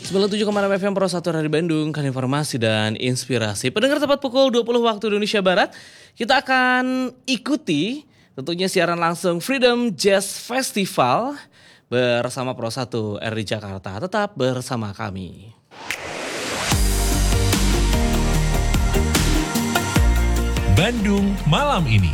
97,6 FM Pro 1 dari Bandung, kan informasi dan inspirasi. Pendengar tepat pukul 20 waktu Indonesia Barat, kita akan ikuti tentunya siaran langsung Freedom Jazz Festival bersama Pro 1 RRI Jakarta. Tetap bersama kami. Bandung malam ini.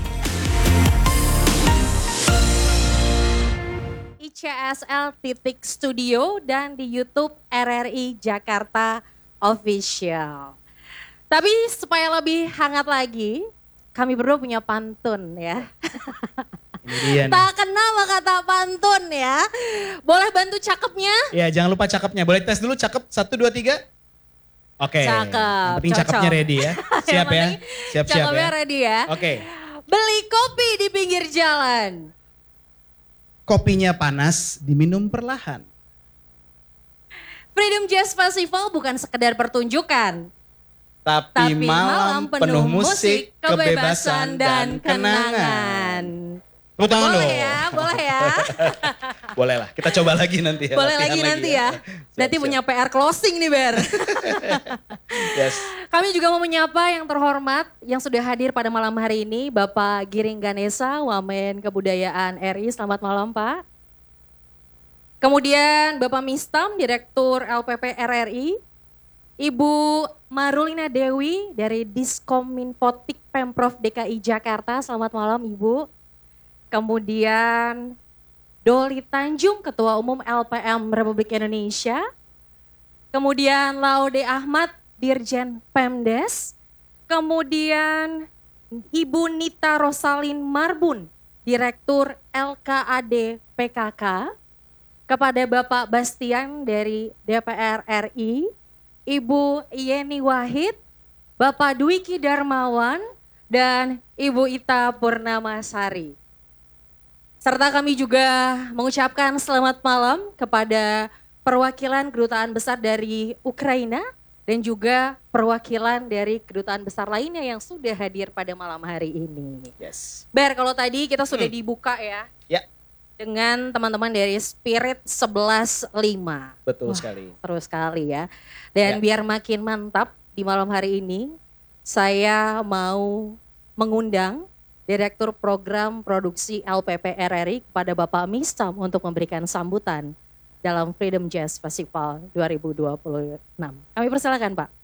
ICSL Titik Studio dan di YouTube RRI Jakarta Official. Tapi supaya lebih hangat lagi, kami berdua punya pantun ya. Ini dia nih. Tak kenal maka tak pantun ya. Boleh bantu cakepnya? Ya jangan lupa cakepnya. Boleh tes dulu cakep 1, 2, 3. Oke. Cakep, Yang penting cocok. cakepnya ready ya. Siap ya. Siap-siap Cakepnya ya. ready ya. Oke. Beli kopi di pinggir jalan. Kopinya panas, diminum perlahan. Freedom Jazz Festival bukan sekedar pertunjukan. Tapi malam penuh musik, kebebasan dan kenangan. Tepuk tangan dong. Boleh ya, boleh ya. Boleh lah, kita coba lagi nanti ya. Boleh latihan lagi nanti ya. Siap, Nanti siap. punya PR closing nih Ber. Yes. Kami juga mau menyapa yang terhormat yang sudah hadir pada malam hari ini. Bapak Giring Ganesa, Wamen Kebudayaan RI. Selamat malam Pak. Kemudian Bapak Mistam, Direktur LPP RRI. Ibu Marulina Dewi dari Diskominfotik Pemprov DKI Jakarta. Selamat malam Ibu. Kemudian Doli Tanjung, Ketua Umum LPM Republik Indonesia. Kemudian Laude Ahmad, Dirjen Pemdes. Kemudian Ibu Nita Rosalin Marbun, Direktur LKAD PKK. Kepada Bapak Bastian dari DPR RI. Ibu Yeni Wahid, Bapak Dwiki Darmawan, dan Ibu Ita Purnamasari. Serta kami juga mengucapkan selamat malam kepada perwakilan kedutaan besar dari Ukraina dan juga perwakilan dari kedutaan besar lainnya yang sudah hadir pada malam hari ini. Yes. Ber, kalau tadi kita sudah dibuka ya. Ya. Dengan teman-teman dari Spirit 11.5. Betul sekali. Seru sekali ya. Dan Ya. biar makin mantap di malam hari ini, saya mau mengundang Direktur Program Produksi LPP RRI kepada Bapak Mistam untuk memberikan sambutan dalam Freedom Jazz Festival 2026. Kami persilakan Pak.